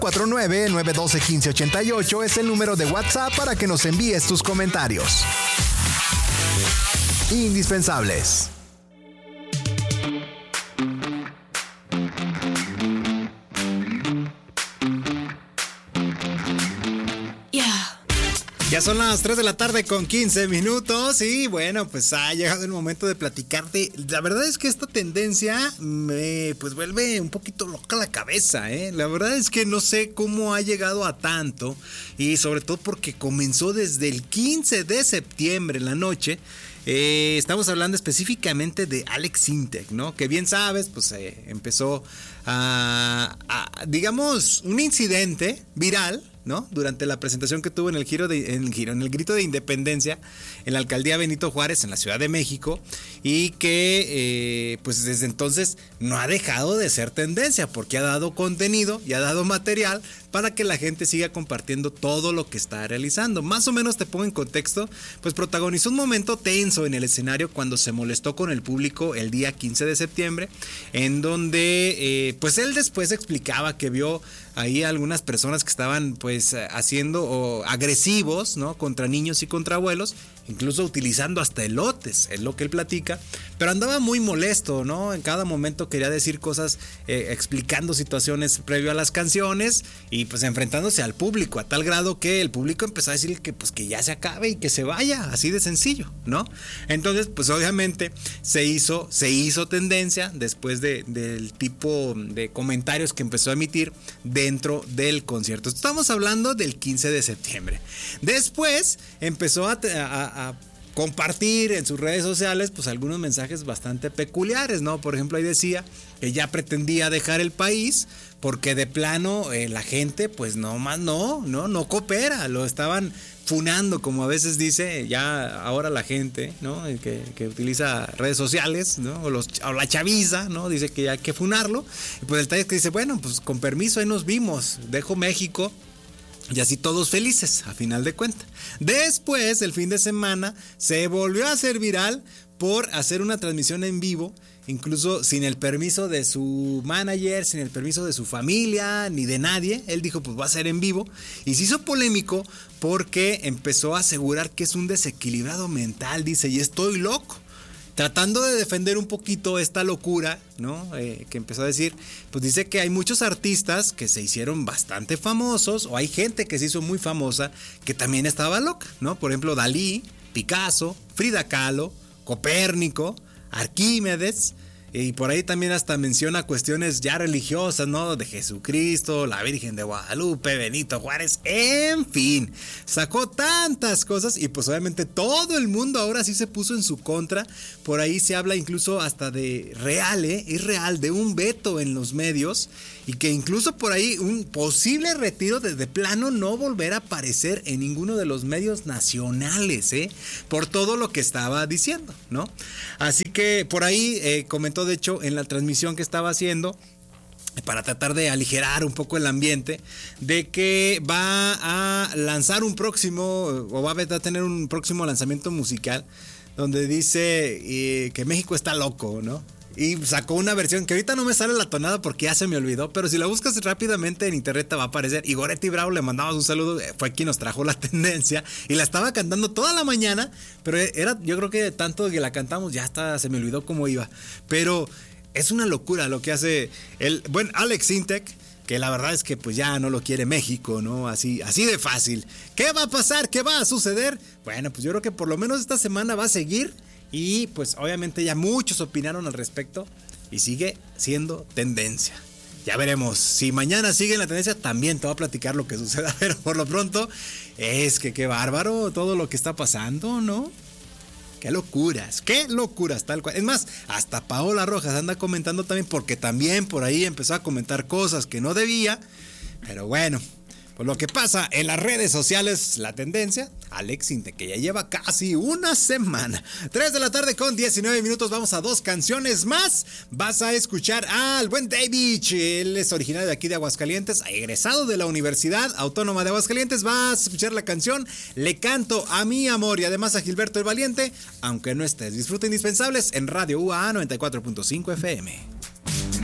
49-912-1588 es el número de WhatsApp para que nos envíes tus comentarios. Indispensables. Ya son las 3 de la tarde con 15 minutos y bueno, pues ha llegado el momento de platicarte. La verdad es que esta tendencia me pues vuelve un poquito loca la cabeza, ¿eh? La verdad es que no sé cómo ha llegado a tanto y sobre todo porque comenzó desde el 15 de septiembre en la noche. Estamos hablando específicamente de Alex Sintek, ¿no? Que bien sabes, pues empezó digamos, un incidente viral, ¿no? Durante la presentación que tuvo en el grito de independencia en la alcaldía Benito Juárez en la Ciudad de México y que pues desde entonces no ha dejado de ser tendencia porque ha dado contenido y ha dado material para que la gente siga compartiendo todo lo que está realizando. Más o menos te pongo en contexto, pues protagonizó un momento tenso en el escenario cuando se molestó con el público el día 15 de septiembre, en donde pues él después explicaba que vio ahí algunas personas que estaban pues haciendo agresivos, ¿no? Contra niños y contra abuelos, incluso utilizando hasta elotes, es lo que él platica, pero andaba muy molesto, ¿no? En cada momento quería decir cosas, explicando situaciones previo a las canciones y pues enfrentándose al público a tal grado que el público empezó a decir que pues que ya se acabe y que se vaya, así de sencillo, ¿no? Entonces pues obviamente se hizo tendencia después del tipo de comentarios que empezó a emitir dentro del concierto. Estamos hablando del 15 de septiembre. Después empezó a compartir en sus redes sociales pues algunos mensajes bastante peculiares, ¿no? Por ejemplo, ahí decía que ya pretendía dejar el país porque de plano la gente pues no coopera, lo estaban funando, como a veces dice ya ahora la gente, ¿no? Que utiliza redes sociales, ¿no? O la chaviza, ¿no? Dice que ya hay que funarlo. Y pues el detalle es que dice, bueno, pues con permiso, ahí nos vimos, dejo México. Y así todos felices, a final de cuentas. Después, el fin de semana, se volvió a hacer viral por hacer una transmisión en vivo, incluso sin el permiso de su manager, sin el permiso de su familia, ni de nadie. Él dijo, pues va a ser en vivo. Y se hizo polémico porque empezó a asegurar que es un desequilibrado mental, dice, y estoy loco. Tratando de defender un poquito esta locura, ¿no? Que empezó a decir, pues dice que hay muchos artistas que se hicieron bastante famosos, o hay gente que se hizo muy famosa que también estaba loca, ¿no? Por ejemplo, Dalí, Picasso, Frida Kahlo, Copérnico, Arquímedes, y por ahí también hasta menciona cuestiones ya religiosas, ¿no? De Jesucristo, la Virgen de Guadalupe, Benito Juárez, en fin. Sacó tantas cosas y pues obviamente todo el mundo ahora sí se puso en su contra. Por ahí se habla incluso hasta de es real, de un veto en los medios y que incluso por ahí un posible retiro de plano no volver a aparecer en ninguno de los medios nacionales, por todo lo que estaba diciendo, ¿no? Así que por ahí comentó, de hecho, en la transmisión que estaba haciendo, para tratar de aligerar un poco el ambiente, de que va a lanzar va a tener un próximo lanzamiento musical donde dice que México está loco, ¿no? Y sacó una versión que ahorita no me sale la tonada porque ya se me olvidó, pero si la buscas rápidamente en internet te va a aparecer. Y Goretti Bravo, le mandamos un saludo, fue quien nos trajo la tendencia y la estaba cantando toda la mañana, pero yo creo que tanto que la cantamos ya hasta se me olvidó cómo iba. Pero es una locura lo que hace el buen Alex Sintek, que la verdad es que pues ya no lo quiere México, ¿no? Así de fácil. ¿Qué va a pasar? ¿Qué va a suceder? Bueno, pues yo creo que por lo menos esta semana va a seguir. Y pues obviamente ya muchos opinaron al respecto y sigue siendo tendencia. Ya veremos, si mañana sigue la tendencia también te voy a platicar lo que suceda, pero por lo pronto es que qué bárbaro todo lo que está pasando, ¿no? Qué locuras, tal cual. Es más, hasta Paola Rojas anda comentando también porque también por ahí empezó a comentar cosas que no debía, pero bueno. Pues lo que pasa en las redes sociales, la tendencia, Alex Sintek, que ya lleva casi una semana. 3 de la tarde con 19 minutos, vamos a 2 canciones más. Vas a escuchar al buen David, él es originario de aquí de Aguascalientes, egresado de la Universidad Autónoma de Aguascalientes. Vas a escuchar la canción Le canto a mi amor y además a Gilberto el Valiente, aunque no estés. Disfruta Indispensables en Radio UAA 94.5 FM.